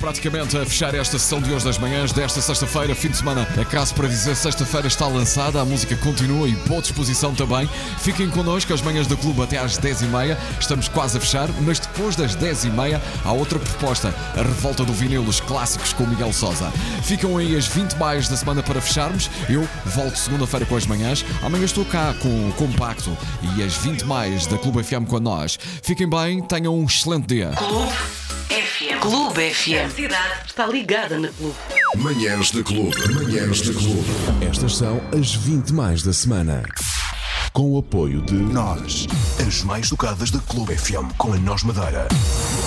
praticamente a fechar esta sessão de hoje das manhãs desta sexta-feira, fim de semana. Acaso para dizer, sexta-feira está lançada, a música continua e boa disposição também. Fiquem connosco, as manhãs do clube até às 10h30. Estamos quase a fechar, mas depois das 10h30 há outra proposta, a revolta do vinil, os clássicos com o Miguel Sousa. Ficam aí as 20 mais da semana para fecharmos. Eu volto segunda-feira com as manhãs. Amanhã estou cá com o compacto e as 20 mais da Clube FM com nós. Fiquem bem, tenham um excelente dia. Clube FM. Clube FM. A cidade está ligada na Clube. Manhãs da Clube. Manhãs da Clube. Estas são as 20 mais da semana. Com o apoio de Nós, as mais tocadas da Clube FM com a Nós Madeira.